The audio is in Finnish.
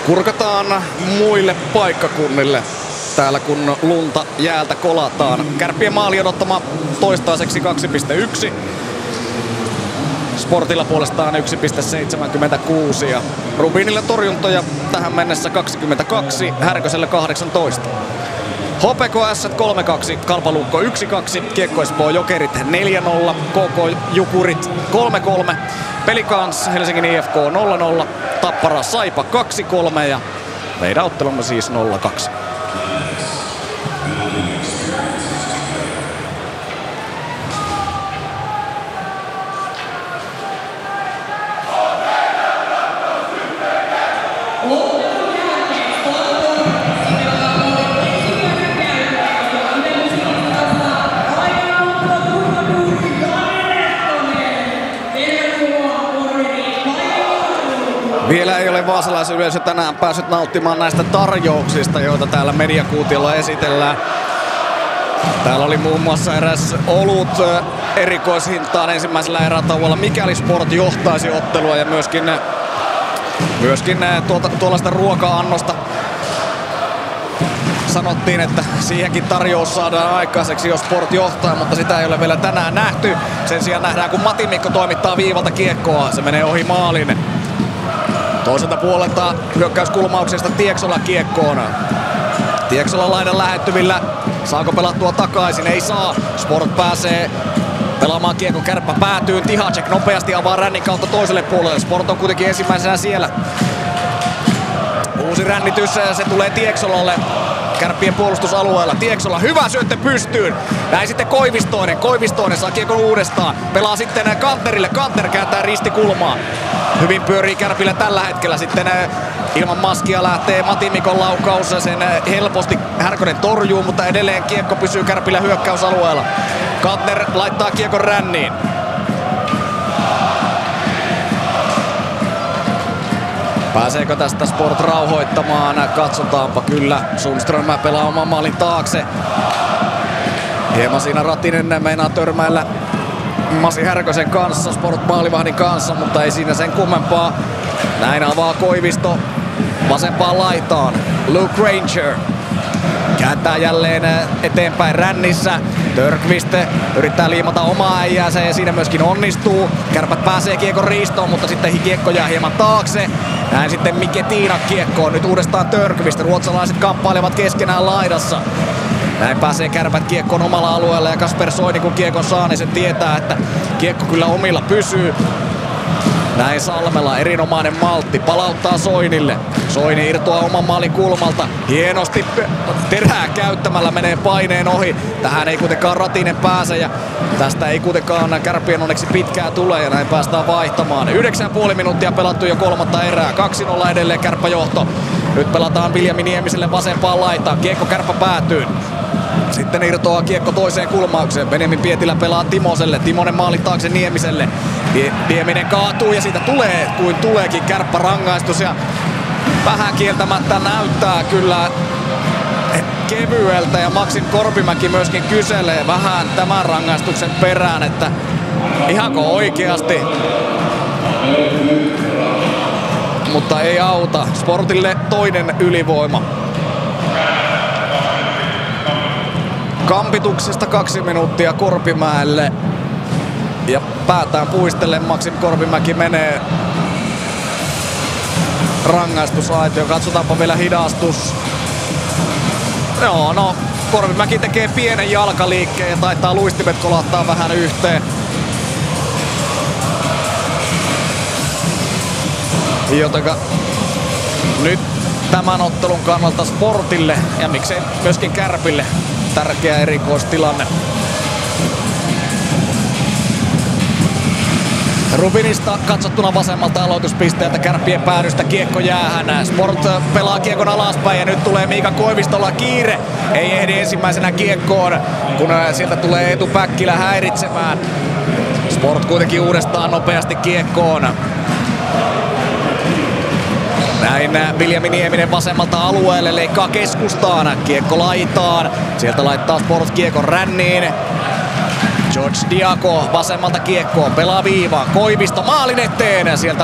Kurkataan muille paikkakunnille. Täällä kun lunta jäältä kolataan. Kärppien maali odottama toistaiseksi 2,1. Sportilla puolestaan 1,76 ja Rubinille torjuntoja tähän mennessä 22, Härköselle 18. HPK Ässät 3-2, Kalpalukko 1-2, Kiekko Espoo Jokerit 4-0, KK Jukurit 3-3, Pelikans Helsingin IFK 0-0, Tappara Saipa 2-3 ja meidän ottelumme siis 0-2. Vielä ei ole vaasalaisyleisö tänään päässyt nauttimaan näistä tarjouksista, joita täällä mediakuutiolla esitellään. Täällä oli muun muassa eräs olut erikoishintaan ensimmäisellä erätauolla, mikäli Sport johtaisi ottelua, ja myöskin tuollaista ruoka-annosta sanottiin, että siihenkin tarjous saadaan aikaiseksi, jos Sport johtaa, mutta sitä ei ole vielä tänään nähty. Sen sijaan nähdään, kun Matti Mikko toimittaa viivalta kiekkoa, se menee ohi maalin. Toiselta puolelta hyökkäyskulmauksesta Tieksola kiekkoon. Tieksola laidan lähettyvillä. Saako pelattua takaisin? Ei saa. Sport pääsee pelaamaan kiekko, kärppä päätyy. Tihacek nopeasti avaa rännin kautta toiselle puolelle. Sport on kuitenkin ensimmäisenä siellä. Uusi rännitys, se tulee Tieksolalle. Kärppien puolustusalueella. Tieksola, hyvä syöttö pystyyn. Näin sitten Koivistoinen. Koivistoinen saa kiekon uudestaan. Pelaa sitten Kanterille. Kanter kääntää ristikulmaa. Hyvin pyörii Kärpillä tällä hetkellä. Sitten ilman maskia lähtee Matti Mikon laukaus. Sen helposti Härkönen torjuu, mutta edelleen kiekko pysyy Kärpillä hyökkäysalueella. Kanter laittaa kiekon ränniin. Pääseekö tästä Sport rauhoittamaan? Katsotaanpa kyllä. Sundström pelaa oman maalin taakse. Hieman siinä Ratinen meinaa törmäillä Masi Härkösen kanssa, Sport maalivahdin kanssa, mutta ei siinä sen kummempaa. Näin avaa Koivisto vasempaan laitaan. Luke Ranger kääntää jälleen eteenpäin rännissä. Törkvist yrittää liimata omaa äijäänsä ja siinä myöskin onnistuu. Kärpät pääsee kiekon riistoon, mutta sitten kiekko jää hieman taakse. Näin sitten Mike Tiina kiekkoon. Nyt uudestaan Törkvist. Ruotsalaiset kamppailevat keskenään laidassa. Näin pääsee Kärpät kiekkoon omalla alueella ja Kasper Soini kun kiekon saa, niin se tietää, että kiekko kyllä omilla pysyy. Näin Salmela, erinomainen maltti, palauttaa Soinille. Soini irtoaa oman maalin kulmalta. Hienosti terää käyttämällä menee paineen ohi. Tähän ei kuitenkaan Ratinen pääse ja tästä ei kuitenkaan Kärppien onneksi pitkää tule ja näin päästään vaihtamaan. 9,5 minuuttia pelattu jo kolmatta erää. 2-0 edelleen Kärppäjohto. Nyt pelataan Viljami Niemiselle vasempaan laitaan. Kiekko Kärppä päätyy. Sitten irtoaa kiekko toiseen kulmaukseen. Benjamin Pietilä pelaa Timoselle. Timonen maalin taakse Niemiselle. Nieminen kaatuu ja siitä tulee kuin tuleekin Kärppä rangaistus. Ja vähän kieltämättä näyttää kyllä kevyeltä ja Maxim Korpimäki myöskin kyselee vähän tämän rangaistuksen perään, että ihanko oikeasti. Mutta ei auta. Sportille toinen ylivoima. Kampituksesta 2 minuuttia Korpimäelle. Ja päätään puistellen Maxim Korpimäki menee rangaistusaitioon. Katsotaanpa vielä hidastus. Joo, no Korpimäki tekee pienen jalkaliikkeen ja taitaa luistimet kolahtaa vähän yhteen. Jotenka nyt tämän ottelun kannalta Sportille ja miksei myöskin Kärpille tärkeä erikoistilanne. Rubinista katsottuna vasemmalta aloituspisteeltä Kärppien päädystä kiekko jäähän. Sport pelaa kiekon alaspäin ja nyt tulee Miika Koivistolla kiire. Ei ehdi ensimmäisenä kiekkoon, kun sieltä tulee Eetu Päkkilä häiritsemään. Sport kuitenkin uudestaan nopeasti kiekkoon. Näin Viljami Nieminen vasemmalta alueelle leikkaa keskustaan. Kiekko laitaan. Sieltä laittaa Sport kiekon ränniin. George Diaco vasemmalta kiekkoon, pelaa viivaan. Koivisto maalin eteen. Sieltä